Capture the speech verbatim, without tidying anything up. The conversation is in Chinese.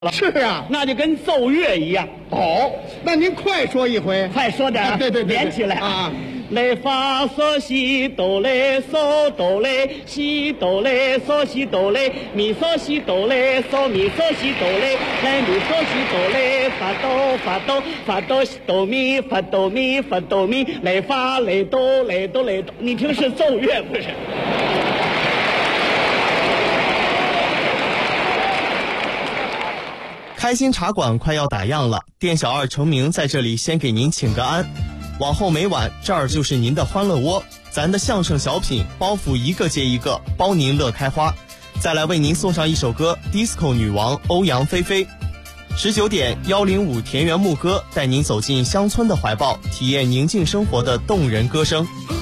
是啊， 那就跟奏乐一样。 哦，那您快说一回， 快说点、啊， 对对对， 连起来啊！ 来发嗦西哆来嗦哆来西哆来嗦西哆来咪嗦西哆来嗦咪嗦西哆来来咪嗦西哆来发哆发哆发哆西哆咪发哆咪发哆咪来发来哆来哆来哆，你听是奏乐不是？ 开心茶馆快要打烊了，店小二成名在这里先给您请个安。往后每晚这儿就是您的欢乐窝，咱的相声小品包袱一个接一个，包您乐开花。再来为您送上一首歌 Disco 女王欧阳菲菲。十九点一零五田园牧歌带您走进乡村的怀抱，体验宁静生活的动人歌声。